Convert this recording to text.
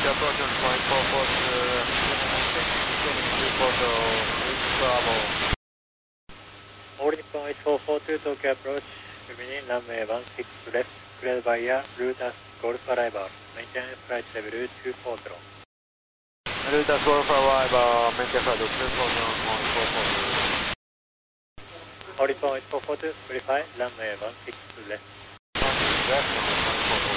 approach on point 442, 72 travel. Holding point 442 Tokyo approach, remaining runway 16 left, cleared by air, route as Golf arrival, maintenance flight level 240. Route as Golf arrival, maintain flight 240.442. Holding point 442, verify, runway 16 left. 16 left on point 442.